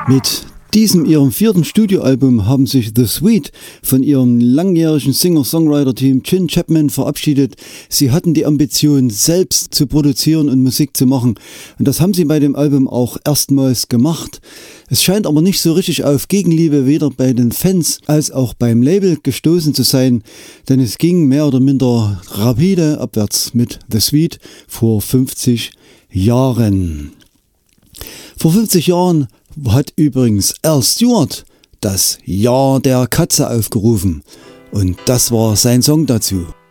Mit diesem ihrem 4. Studioalbum haben sich The Sweet von ihrem langjährigen Singer-Songwriter-Team Gin Chapman verabschiedet. Sie hatten die Ambition, selbst zu produzieren und Musik zu machen. Und das haben sie bei dem Album auch erstmals gemacht. Es scheint aber nicht so richtig auf Gegenliebe weder bei den Fans als auch beim Label gestoßen zu sein, denn es ging mehr oder minder rapide abwärts mit The Sweet vor 50 Jahren. Vor 50 Jahren hat übrigens Al Stewart das Jahr der Katze aufgerufen und das war sein Song dazu.